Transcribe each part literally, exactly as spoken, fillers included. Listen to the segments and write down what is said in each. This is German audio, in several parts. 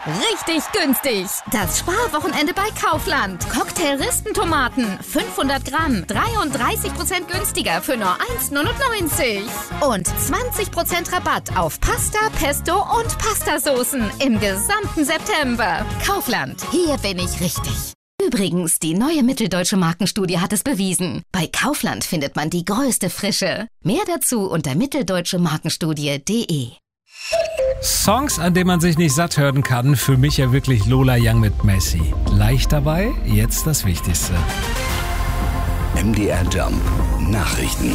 Richtig günstig. Das Sparwochenende bei Kaufland. Cocktail-Ristentomaten, fünfhundert Gramm, dreiunddreißig Prozent günstiger für nur eins Komma neunundneunzig. Und zwanzig Prozent Rabatt auf Pasta, Pesto und Pastasoßen im gesamten September. Kaufland, hier bin ich richtig. Übrigens, die neue Mitteldeutsche Markenstudie hat es bewiesen. Bei Kaufland findet man die größte Frische. Mehr dazu unter mitteldeutschemarkenstudie punkt de. Songs, an denen man sich nicht satt hören kann, für mich ja wirklich Lola Young mit Messi. Leicht dabei, jetzt das Wichtigste. M D R Jump Nachrichten.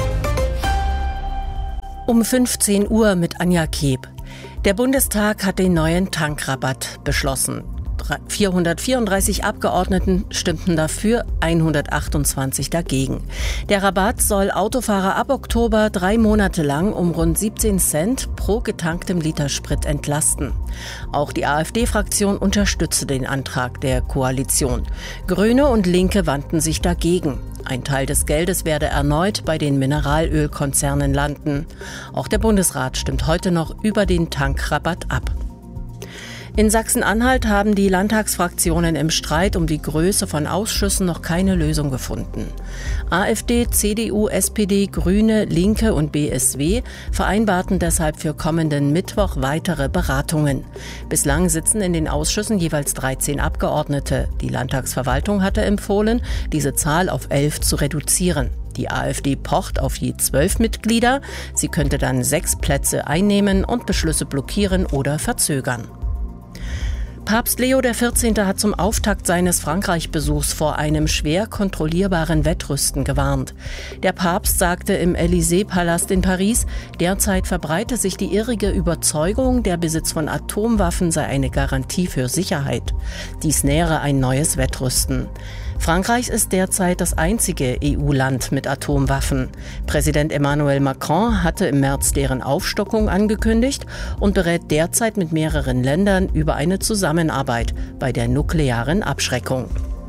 Um fünfzehn Uhr mit Anja Keb. Der Bundestag hat den neuen Tankrabatt beschlossen. vierhundertvierunddreißig Abgeordneten stimmten dafür, hundertachtundzwanzig dagegen. Der Rabatt soll Autofahrer ab Oktober drei Monate lang um rund siebzehn Cent pro getanktem Liter Sprit entlasten. Auch die AfD-Fraktion unterstützte den Antrag der Koalition. Grüne und Linke wandten sich dagegen. Ein Teil des Geldes werde erneut bei den Mineralölkonzernen landen. Auch der Bundesrat stimmt heute noch über den Tankrabatt ab. In Sachsen-Anhalt haben die Landtagsfraktionen im Streit um die Größe von Ausschüssen noch keine Lösung gefunden. AfD, C D U, S P D, Grüne, Linke und B S W vereinbarten deshalb für kommenden Mittwoch weitere Beratungen. Bislang sitzen in den Ausschüssen jeweils dreizehn Abgeordnete. Die Landtagsverwaltung hatte empfohlen, diese Zahl auf elf zu reduzieren. Die AfD pocht auf je zwölf Mitglieder. Sie könnte dann sechs Plätze einnehmen und Beschlüsse blockieren oder verzögern. Papst Leo der vierzehnte hat zum Auftakt seines Frankreich-Besuchs vor einem schwer kontrollierbaren Wettrüsten gewarnt. Der Papst sagte im Élysée-Palast in Paris, derzeit verbreite sich die irrige Überzeugung, der Besitz von Atomwaffen sei eine Garantie für Sicherheit. Dies nähere ein neues Wettrüsten. Frankreich ist derzeit das einzige E U-Land mit Atomwaffen. Präsident Emmanuel Macron hatte im März deren Aufstockung angekündigt und berät derzeit mit mehreren Ländern über eine Zusammenarbeit bei der nuklearen Abschreckung.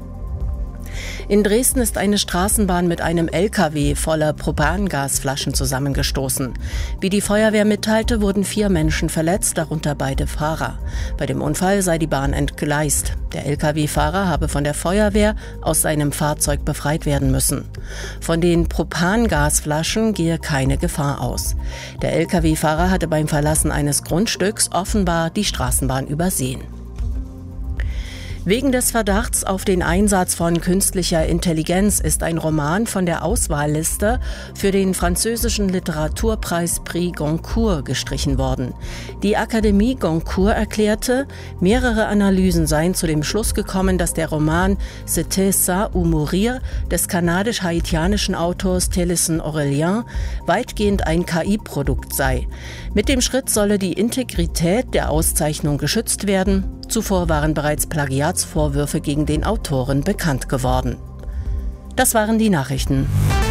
In Dresden ist eine Straßenbahn mit einem L K W voller Propangasflaschen zusammengestoßen. Wie die Feuerwehr mitteilte, wurden vier Menschen verletzt, darunter beide Fahrer. Bei dem Unfall sei die Bahn entgleist. Der L K W-Fahrer habe von der Feuerwehr aus seinem Fahrzeug befreit werden müssen. Von den Propangasflaschen gehe keine Gefahr aus. Der L K W-Fahrer hatte beim Verlassen eines Grundstücks offenbar die Straßenbahn übersehen. Wegen des Verdachts auf den Einsatz von künstlicher Intelligenz ist ein Roman von der Auswahlliste für den französischen Literaturpreis Prix Goncourt gestrichen worden. Die Akademie Goncourt erklärte, mehrere Analysen seien zu dem Schluss gekommen, dass der Roman C'était ça ou mourir des kanadisch-haitianischen Autors Télésphore Aurélien weitgehend ein K I-Produkt sei. Mit dem Schritt solle die Integrität der Auszeichnung geschützt werden. Zuvor waren bereits Plagiatsvorwürfe gegen den Autoren bekannt geworden. Das waren die Nachrichten.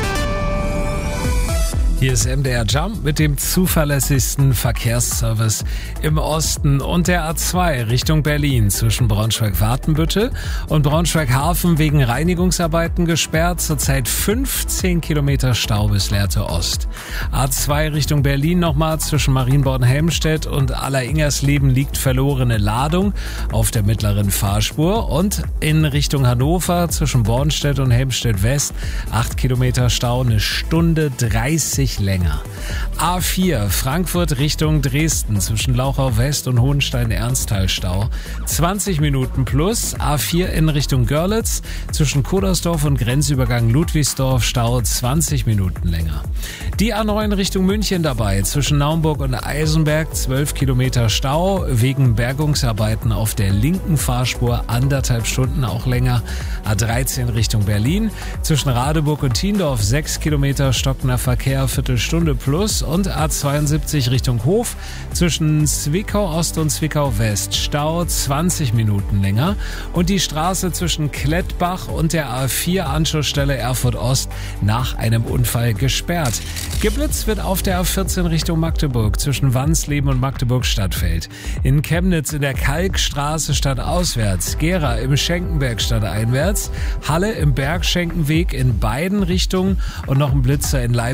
Hier ist M D R Jump mit dem zuverlässigsten Verkehrsservice im Osten und der A zwei Richtung Berlin zwischen Braunschweig-Watenbüttel und Braunschweig-Hafen wegen Reinigungsarbeiten gesperrt. Zurzeit fünfzehn Kilometer Stau bis Lehrte Ost. A zwei Richtung Berlin nochmal zwischen Marienborn-Helmstedt und Aller-Ingersleben liegt verlorene Ladung auf der mittleren Fahrspur und in Richtung Hannover zwischen Bornstedt und Helmstedt-West acht Kilometer Stau, eine Stunde dreißig länger. A vier Frankfurt Richtung Dresden zwischen Lauchau West und Hohenstein-Ernsthal Stau zwanzig Minuten plus. A vier in Richtung Görlitz zwischen Kodersdorf und Grenzübergang Ludwigsdorf Stau zwanzig Minuten länger. Die A neun Richtung München dabei zwischen Naumburg und Eisenberg zwölf Kilometer Stau wegen Bergungsarbeiten auf der linken Fahrspur anderthalb Stunden auch länger. A dreizehn Richtung Berlin zwischen Radeburg und Tiendorf sechs Kilometer stockender Verkehr Viertelstunde plus und A zweiundsiebzig Richtung Hof zwischen Zwickau Ost und Zwickau West Stau zwanzig Minuten länger und die Straße zwischen Klettbach und der A vier Anschlussstelle Erfurt Ost nach einem Unfall gesperrt. Geblitzt wird auf der A vierzehn Richtung Magdeburg zwischen Wansleben und Magdeburg Stadtfeld. In Chemnitz in der Kalkstraße stadtauswärts, Gera im Schenkenberg stadteinwärts, Halle im Bergschenkenweg in beiden Richtungen und noch ein Blitzer in Leipzig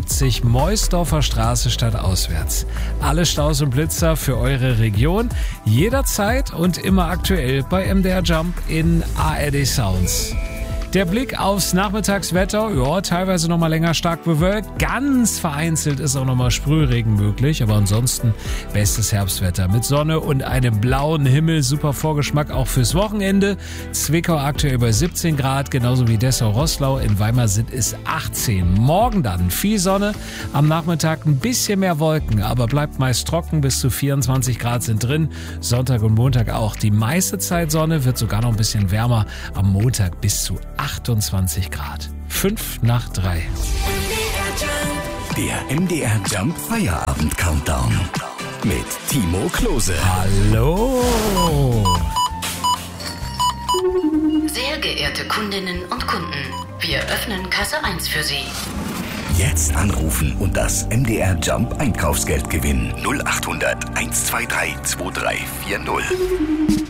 Meusdorfer Straße stadtauswärts. Alle Staus und Blitzer für eure Region, jederzeit und immer aktuell bei M D R Jump in A R D Sounds. Der Blick aufs Nachmittagswetter, ja, teilweise noch mal länger stark bewölkt. Ganz vereinzelt ist auch noch mal Sprühregen möglich, aber ansonsten bestes Herbstwetter mit Sonne und einem blauen Himmel. Super Vorgeschmack auch fürs Wochenende. Zwickau aktuell bei siebzehn Grad, genauso wie Dessau-Roßlau. In Weimar sind es achtzehn. Morgen dann viel Sonne, am Nachmittag ein bisschen mehr Wolken, aber bleibt meist trocken. Bis zu vierundzwanzig Grad sind drin. Sonntag und Montag auch. Die meiste Zeit Sonne, wird sogar noch ein bisschen wärmer. Am Montag bis zu achtundzwanzig Grad. Fünf nach drei. Der M D R Jump Feierabend Countdown mit Timo Klose. Hallo! Sehr geehrte Kundinnen und Kunden, wir öffnen Kasse eins für Sie. Jetzt anrufen und das M D R Jump Einkaufsgeld gewinnen. null acht hundert eins zwei drei zwei drei vier null.